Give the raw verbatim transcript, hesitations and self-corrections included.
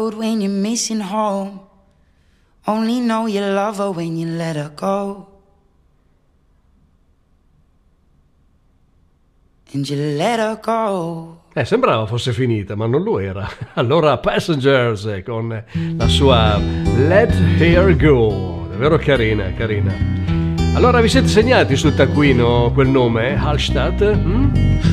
road when you're missing home. Only know you love her when you let her go. And you let her go. Eh, sembrava fosse finita, ma non lo era. Allora Passengers con la sua Let Her Go. Davvero carina, carina. Allora vi siete segnati sul taccuino quel nome, Hallstatt? Hm?